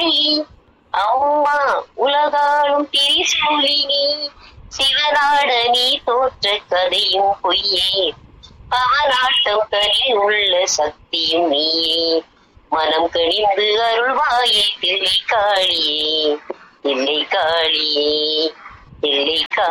அம்மா உலகாளும் திரிசூலினி, சிவனாட நீ தோற்ற கதையும் பொய்யே, அவனாட்டம் தனில் உள்ள சக்தியும் நீயே, மனம் கணிந்து அருள்வாயே தில்லை காளியே, தில்லை காளியே, தில்லை